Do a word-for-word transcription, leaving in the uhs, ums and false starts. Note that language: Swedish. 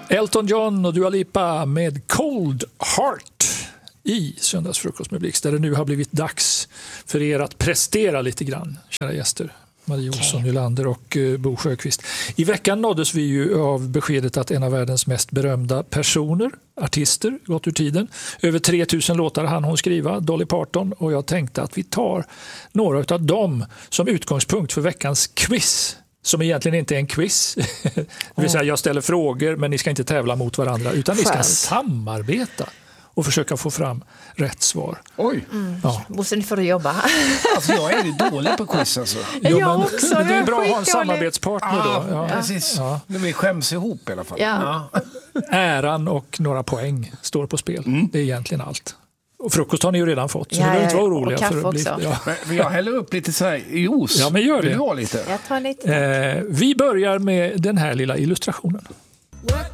Elton John och Dua Lipa med Cold Heart i Söndagsfrukost med Blixt, där det nu har blivit dags för er att prestera lite grann, kära gäster. Marie Olsson, Nylander och uh, Bo Sjöqvist. I veckan nåddes vi ju av beskedet att en av världens mest berömda personer, artister, gått ur tiden. Över tre tusen låtar hann hon skriva, Dolly Parton, och jag tänkte att vi tar några av dem som utgångspunkt för veckans quiz. Som egentligen inte är en quiz. Det vill säga jag ställer frågor, men ni ska inte tävla mot varandra, utan ni ska Skönt. samarbeta och försöka få fram rätt svar. Oj. Mm. Ja. Bosse, nu får du jobba. Alltså jag är ju dålig på quiz alltså. Jo, Jag men, också, men det är jag är bra att ha en skitdålig. samarbetspartner Ah, då. Ja. precis. Ja. Nu vi skäms ihop i alla fall. Ja. Äran och några poäng står på spel. Mm. Det är egentligen allt. Och frukost har ni ju redan fått, så Ja, ni behöver inte ja, vara och oroliga. kaffe för att bli, också. ja. Men jag häller upp lite så här juice. Ja, men gör Vill det. du ha lite? Jag tar lite. Eh, vi börjar med den här lilla illustrationen.